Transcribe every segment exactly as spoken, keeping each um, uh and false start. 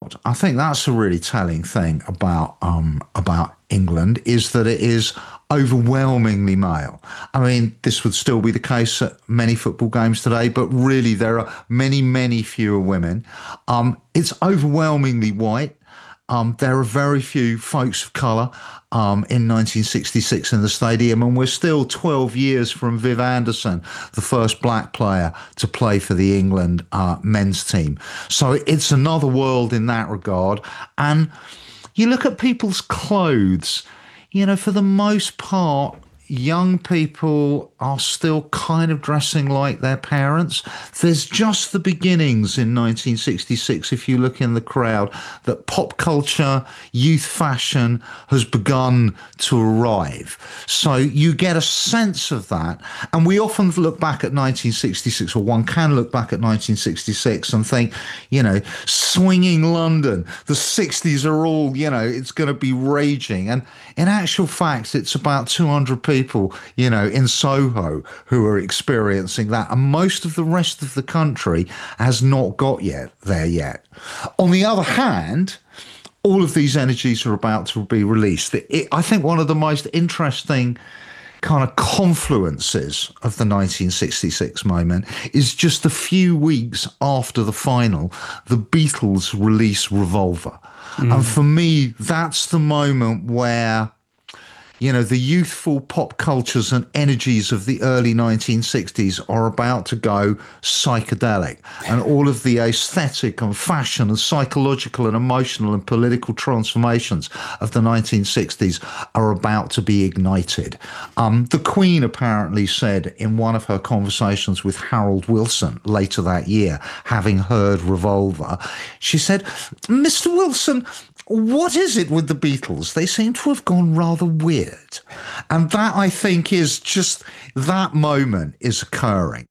crowd. I think that's a really telling thing about um, about England, is that it is overwhelmingly male. I mean, this would still be the case at many football games today, but really there are many, many fewer women. Um, it's overwhelmingly white. Um, there are very few folks of colour um, in nineteen sixty-six in the stadium, and we're still twelve years from Viv Anderson, the first black player to play for the England uh, men's team. So it's another world in that regard. And you look at people's clothes, you know, for the most part, young people are still kind of dressing like their parents. There's just the beginnings in nineteen sixty-six, if you look in the crowd, that pop culture, youth fashion has begun to arrive. So you get a sense of that. And we often look back at nineteen sixty-six, or one can look back at nineteen sixty-six and think, you know, swinging London, the sixties are all, you know, it's going to be raging. And in actual fact, it's about two hundred people people, you know, in Soho who are experiencing that. And most of the rest of the country has not got yet there yet. On the other hand, all of these energies are about to be released. It, it, I think one of the most interesting kind of confluences of the nineteen sixty-six moment is just a few weeks after the final, the Beatles release Revolver. Mm. And for me, that's the moment where, you know, the youthful pop cultures and energies of the early nineteen sixties are about to go psychedelic, and all of the aesthetic and fashion and psychological and emotional and political transformations of the nineteen sixties are about to be ignited. Um, the Queen apparently said in one of her conversations with Harold Wilson later that year, having heard Revolver, she said, "Mister Wilson, what is it with the Beatles? They seem to have gone rather weird." And that, I think, is just, that moment is occurring.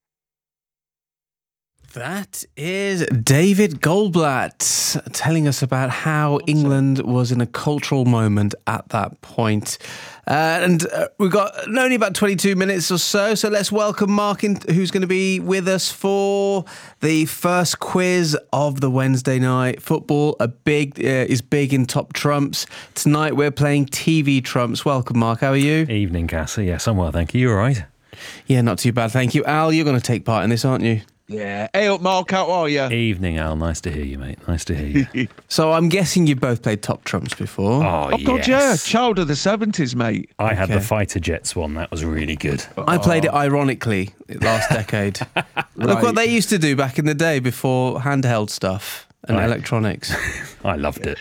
That is David Goldblatt telling us about how England was in a cultural moment at that point. Uh, and uh, we've got only about twenty-two minutes or so, so let's welcome Mark, in, who's going to be with us for the first quiz of the Wednesday night football. A big uh, is big in Top Trumps. Tonight we're playing T V Trumps. Welcome, Mark. How are you? Evening, Cassie. Yes, I'm well, thank you. You all right? Yeah, not too bad, thank you. Al, you're going to take part in this, aren't you? Yeah. Hey up, Mark, how are you? Evening, Al. Nice to hear you, mate. Nice to hear you. So I'm guessing you've both played Top Trumps before. Oh, Oh, God, yes. yeah. Child of the seventies, mate. I had Okay. the Fighter Jets one. That was really good. I played it ironically last decade. Look what they used to do back in the day before handheld stuff and Right. electronics. I loved it.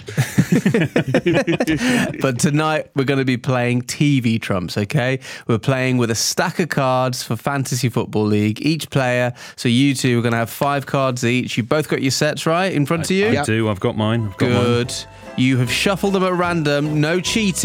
But tonight we're going to be playing T V Trumps, okay? We're playing with a stack of cards for Fantasy Football League, each player. So you two are going to have five cards each. You both got your sets, right, in front of you? I do. I've got mine. I've got mine. Good. You have shuffled them at random. No cheating.